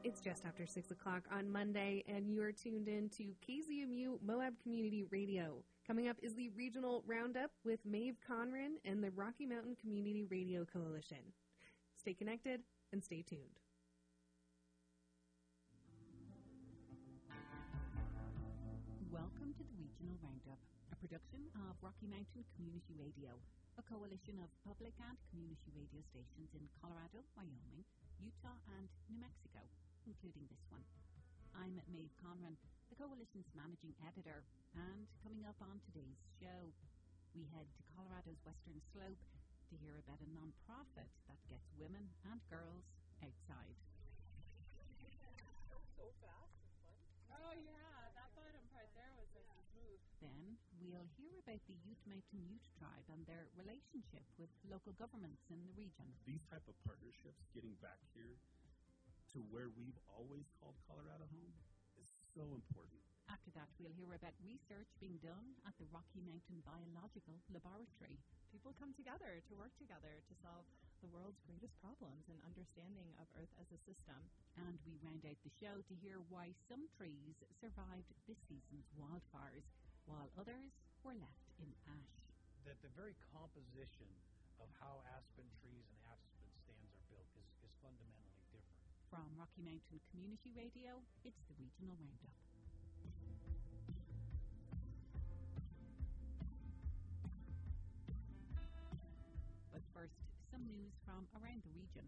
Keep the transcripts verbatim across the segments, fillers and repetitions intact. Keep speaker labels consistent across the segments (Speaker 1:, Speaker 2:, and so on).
Speaker 1: It's just after six o'clock on Monday, and you are tuned in to K Z M U Moab Community Radio. Coming up is the Regional Roundup with Maeve Conran and the Rocky Mountain Community Radio Coalition. Stay connected and stay tuned.
Speaker 2: Welcome to the Regional Roundup, a production of Rocky Mountain Community Radio, a coalition of public and community radio stations in Colorado, Wyoming, Utah, and New Mexico, including this one. I'm Maeve Conran, the coalition's managing editor, and coming up on today's show, we head to Colorado's Western Slope to hear about a non-profit that gets women and girls outside.
Speaker 3: So fast and fun. Oh yeah, that bottom part there was nice and smooth.
Speaker 2: Then we'll hear about the Ute Mountain Ute tribe and their relationship with local governments in the region.
Speaker 4: These type of partnerships, getting back here to where we've always called Colorado home, is so important.
Speaker 2: After that, we'll hear about research being done at the Rocky Mountain Biological Laboratory.
Speaker 3: People come together to work together to solve the world's greatest problems and understanding of Earth as a system.
Speaker 2: And we round out the show to hear why some trees survived this season's wildfires, while others were left in ash.
Speaker 5: That the very composition of how aspen trees and aspen stands are built is, is fundamentally different.
Speaker 2: From Rocky Mountain Community Radio, it's the Regional Roundup. But first, some news from around the region.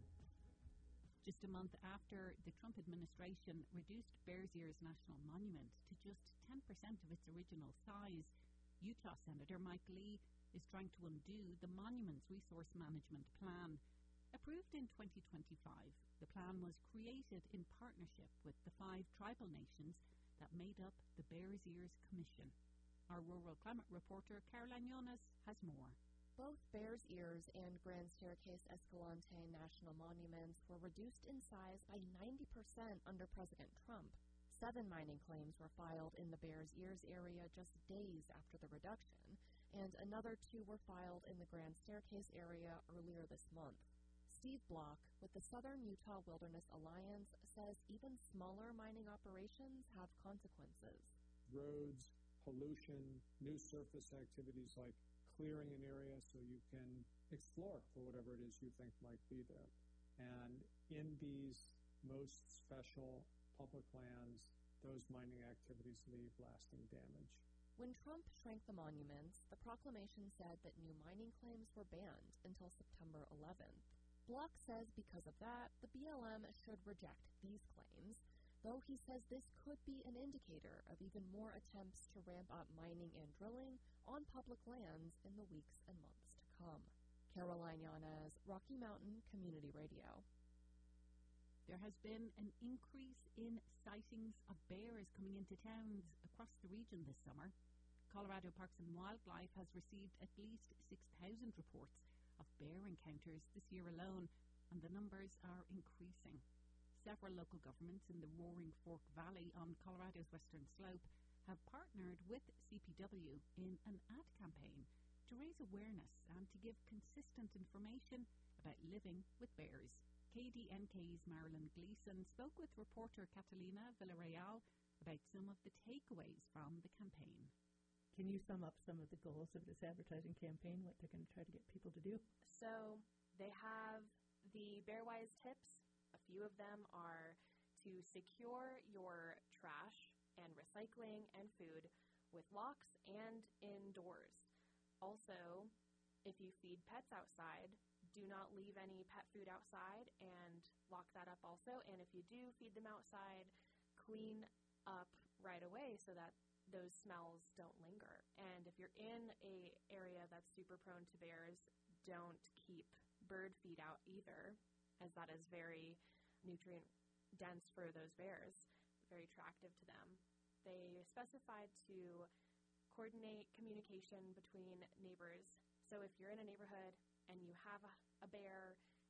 Speaker 2: Just a month after the Trump administration reduced Bears Ears National Monument to just ten percent of its original size, Utah Senator Mike Lee is trying to undo the monument's resource management plan. Approved in twenty twenty-five, the plan was created in partnership with the five tribal nations that made up the Bears Ears Commission. Our rural climate reporter Caroline Jonas has more.
Speaker 6: Both Bears Ears and Grand Staircase Escalante National Monuments were reduced in size by ninety percent under President Trump. Seven mining claims were filed in the Bears Ears area just days after the reduction, and another two were filed in the Grand Staircase area earlier this month. Steve Block, with the Southern Utah Wilderness Alliance, says even smaller mining operations have consequences.
Speaker 7: Roads, pollution, new surface activities like clearing an area so you can explore for whatever it is you think might be there. And in these most special public lands, those mining activities leave lasting damage.
Speaker 6: When Trump shrank the monuments, the proclamation said that new mining claims were banned until September eleventh. Block says because of that, the B L M should reject these claims, though he says this could be an indicator of even more attempts to ramp up mining and drilling on public lands in the weeks and months to come. Caroline Yanes, Rocky Mountain Community Radio.
Speaker 2: There has been an increase in sightings of bears coming into towns across the region this summer. Colorado Parks and Wildlife has received at least six thousand reports of bear encounters this year alone, and the numbers are increasing. Several local governments in the Roaring Fork Valley on Colorado's Western Slope have partnered with C P W in an ad campaign to raise awareness and to give consistent information about living with bears. K D N K's Marilyn Gleason spoke with reporter Catalina Villarreal about some of the takeaways from the campaign.
Speaker 8: Can you sum up some of the goals of this advertising campaign, what they're going to try to get people to do?
Speaker 9: So they have the Bearwise tips. A few of them are to secure your trash and recycling and food with locks and indoors. Also, if you feed pets outside, do not leave any pet food outside and lock that up also. And if you do feed them outside, clean up right away so that those smells don't linger. And if you're in a area that's super prone to bears, don't keep bird feed out either, as that is very nutrient dense for those bears, very attractive to them. They specified to coordinate communication between neighbors. So if you're in a neighborhood and you have a, a bear